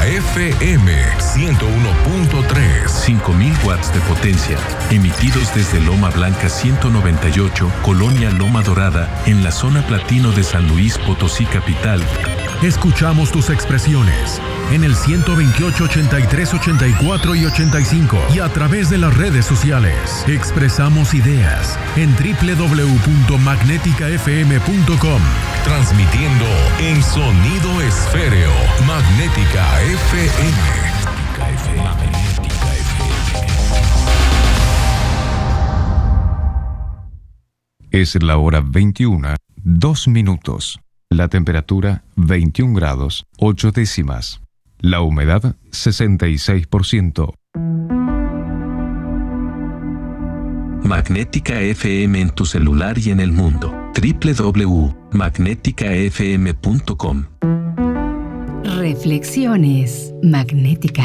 FM 101.3. 5000 watts de potencia, emitidos desde Loma Blanca 198, Colonia Loma Dorada, en la zona platino de San Luis Potosí capital. Escuchamos tus expresiones en el 128, 83, 84 y 85 y a través de las redes sociales. Expresamos ideas en www.magneticafm.com. Transmitiendo en sonido esféreo. Magnética FM. Magnética FM. Es la hora 21, 2 minutos. La temperatura 21 grados, 8 décimas. La humedad 66%. Magnética FM en tu celular y en el mundo. www.magneticafm.com. Reflexiones Magnética.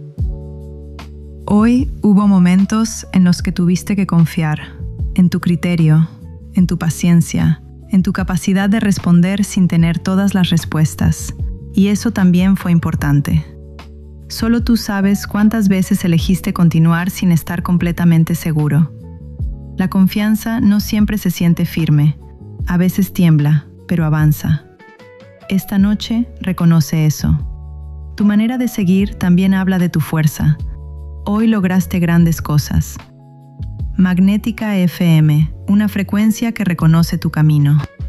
Hoy hubo momentos en los que tuviste que confiar en tu criterio, en tu paciencia, en tu capacidad de responder sin tener todas las respuestas. Y eso también fue importante. Solo tú sabes cuántas veces elegiste continuar sin estar completamente seguro. La confianza no siempre se siente firme. A veces tiembla, pero avanza. Esta noche reconoce eso. Tu manera de seguir también habla de tu fuerza. Hoy lograste grandes cosas. Magnética FM, una frecuencia que reconoce tu camino.